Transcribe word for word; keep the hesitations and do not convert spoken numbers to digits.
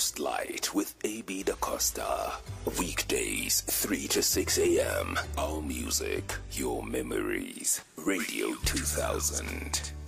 First Light with A B Da Costa. Weekdays, three to six a.m. Our music, your memories. Radio two thousand.